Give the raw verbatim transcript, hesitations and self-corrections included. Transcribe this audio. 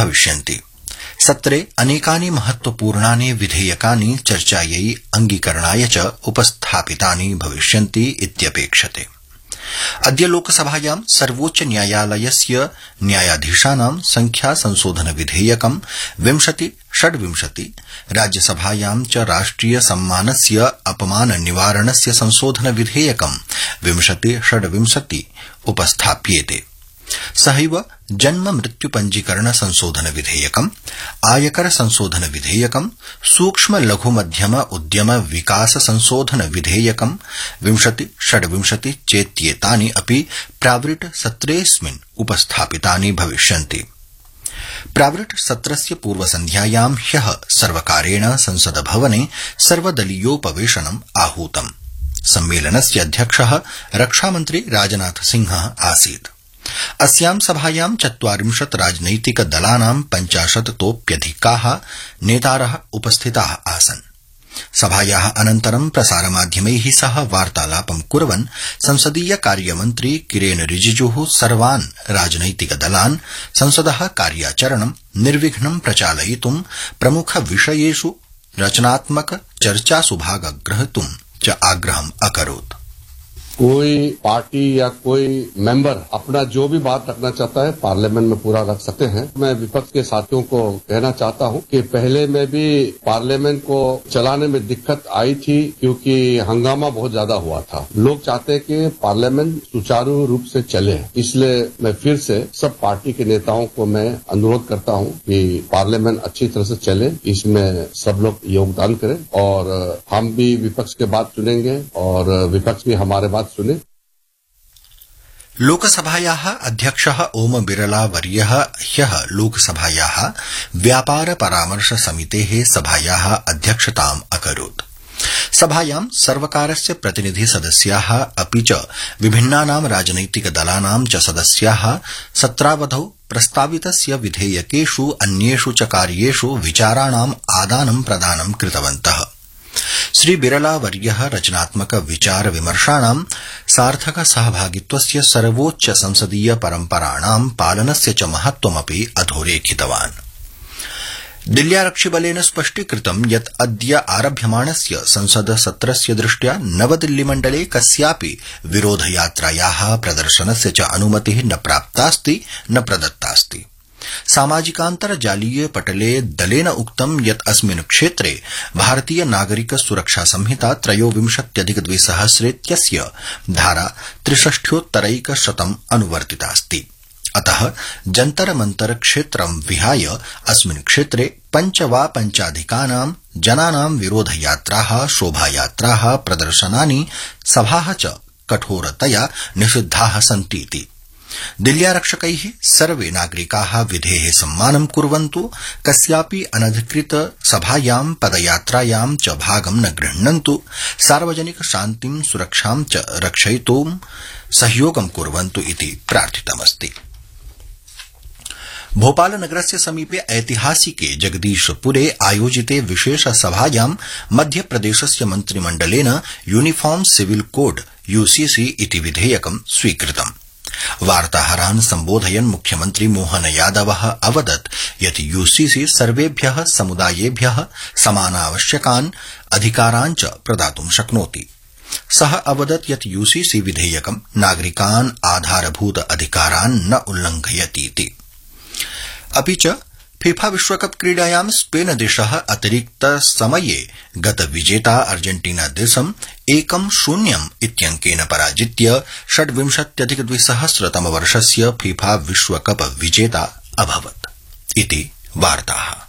भविष्यन्ति। सत्रे अनेकानि महत्वपूर्णानि विधेयकानि चर्चायै अंगीकरणाय च उपस्थापितानि भविष्यन्ति इत्यपेक्षते। अद्य लोकसभायां सर्वोच्च न्यायालयस्य न्यायाधीशानां संख्या संशोधन विधेयकं विंशति षड्विंशति, राज्यसभायां च राष्ट्रिय सम्मानस्य अपमान निवारणस्य संशोधन विधेयकं विंशति षड्विंशति उपस्थाप्येते। सहैव जन्म मृत्यु पंजीकरण संशोधन विधेयकम्, आयकर संशोधन विधेयकम्, सूक्ष्म लघु मध्यम उद्यम विकास संशोधन विधेयकम् विंशति षड्विंशति चेत्येतानि अपि प्रावृट् सत्रेऽस्मिन् उपस्थापितानि भविष्यन्ति। प्रावृट् सत्रस्य पूर्वसन्ध्यायां ह्यः सर्वकारेण संसद भवने सर्वदलीयोपवेशनम् आहूतम्। सम्मेलनस्य अध्यक्षः रक्षामन्त्री राजनाथ सिंहः आसीत्। अस्यां सभायां चत्वारिंशत् राजनैतिक दलानां पञ्चाशत्तोऽप्यधिकाः नेतारः उपस्थिताः आसन्। सभायाः अनन्तरं प्रसारमाध्यमैः सह वार्तालापं कुर्वन् संसदीय कार्यमन्त्री किरेन रिजिजुः सर्वान् राजनैतिक दलान् संसदः कार्याचरणं निर्विघ्नं प्रचालयितुं प्रमुख विषयेषु रचनात्मक चर्चासु भागग्रहीतुं च आग्रहम् अकरोत्। कोई पार्टी या कोई मेंबर अपना जो भी बात रखना चाहता है पार्लियामेंट में पूरा रख सकते हैं। मैं विपक्ष के साथियों को कहना चाहता हूं कि पहले में भी पार्लियामेंट को चलाने में दिक्कत आई थी क्योंकि हंगामा बहुत ज्यादा हुआ था। लोग चाहते हैं कि पार्लियामेंट सुचारू रूप से चले, इसलिए मैं फिर से सब पार्टी के नेताओं को मैं अनुरोध करता हूं कि पार्लियामेंट अच्छी तरह से चले, इसमें सब लोग योगदान करें और हम भी विपक्ष के बात सुनेंगे और विपक्ष भी हमारे बात सुने। लोकसभायाः अध्यक्षः ओम बिरला वर्यः ह्यः लोकसभायाः व्यापार परामर्श समितेः सभायाः अध्यक्षताम् अकरोत्। सभायां सर्वकारस्य प्रतिनिधि सदस्याः अपि च विभिन्नानां राजनैतिक दलानां च सदस्याः सत्रावधौ प्रस्तावितस्य विधेयकेषु अन्येषु च कार्येषु विचाराणाम् आदानं प्रदानं कृतवन्तः। श्री बिरला वर्यः रचनात्मक विचार विमर्शाणां सार्थक सहभागित्वस्य सर्वोच्च संसदीय परम्पराणां पालनस्य च महत्वमपि अधोरेखितवान्। दिल्ल्यारक्षिबलेन स्पष्टीकृतं यत् अद्य आरभ्यमाणस्य संसद सत्रस्य दृष्ट्या नवदिल्लीमण्डले कस्यापि विरोधयात्रायाः प्रदर्शनस्य च अनुमतिः न प्राप्तास्ति न प्रदत्तास्ति। सामाजिकान्तर्जालीय पटले दलेन उक्तं यत् अस्मिन् क्षेत्रे भारतीय नागरिक सुरक्षा संहिता त्रयोविंशत्यधिक द्विसहस्रेत्यस्य धारा त्रिषष्ठ्योत्तरैकशतम् अनुवर्तितास्ति। अतः जन्तर मंतर क्षेत्रं विहाय अस्मिन् क्षेत्रे पञ्च वा पञ्चाधिकानां जनानां विरोधयात्राः, शोभायात्राः, प्रदर्शनानि, सभाः च कठोरतया निषिद्धाः सन्तीति। दिल्ल्यारक्षकैः सर्वे नागरिकाः विधेः सम्मानं कुर्वन्तु, कस्यापि अनधिकृत सभायां पदयात्रायां च भागं न गृह्णन्तु, सार्वजनिक शान्तिं सुरक्षां च रक्षयितुं सहयोगं कुर्वन्तु इति प्रार्थितमस्ति। भोपाल नगरस्य समीपे ऐतिहासिके जगदीशपुरे आयोजिते विशेष सभायां मध्यप्रदेशस्य मन्त्रिमण्डलेन यूनिफॉर्म सिविल कोड यूसीसी इति विधेयकं स्वीकृतम्। वार्ताहरान् सम्बोधयन् मुख्यमन्त्री मोहन यादवः अवदत् यत् यूसीसी सर्वेभ्यः समुदायेभ्यः समानावश्यकान् अधिकारान् च प्रदातुं शक्नोति। सः अवदत् यत् यूसीसी विधेयकं नागरिकान् आधारभूत अधिकारान् न उल्लङ्घयतीति। अपि च फीफा विश्वकप क्रीडायां स्पेन देशः अतिरिक्त समये गत विजेता अर्जेन्टीना देशम् एकं शून्यम् इत्यङ्केन पराजित्य षड्विंशत्यधिक द्विसहस्रतम वर्षस्य फीफा विश्वकप विजेता अभवत् इति वार्ताः।